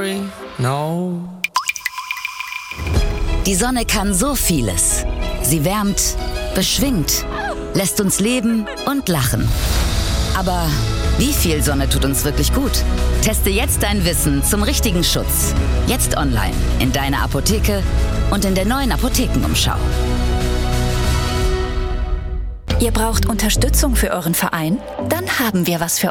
sorry, no. Die Sonne kann so vieles. Sie wärmt, beschwingt, lässt uns leben und lachen. Aber wie viel Sonne tut uns wirklich gut? Teste jetzt dein Wissen zum richtigen Schutz. Jetzt online, in deiner Apotheke und in der neuen Apothekenumschau. Ihr braucht Unterstützung für euren Verein? Dann haben wir was für